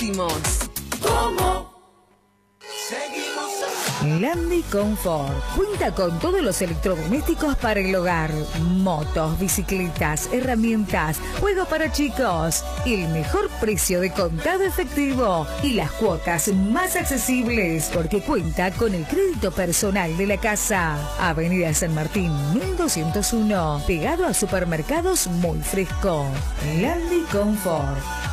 ¿Cómo? Landi Confort cuenta con todos los electrodomésticos para el hogar, motos, bicicletas, herramientas, juegos para chicos, el mejor precio de contado efectivo y las cuotas más accesibles porque cuenta con el crédito personal de la casa. Avenida San Martín 1201, pegado a Supermercados Muy Fresco. Landi Confort.